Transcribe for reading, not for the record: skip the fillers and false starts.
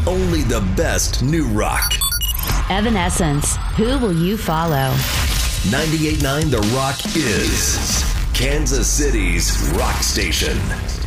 Only the best new rock. Evanescence. Who will you follow? 98.9 The Rock is Kansas City's rock station.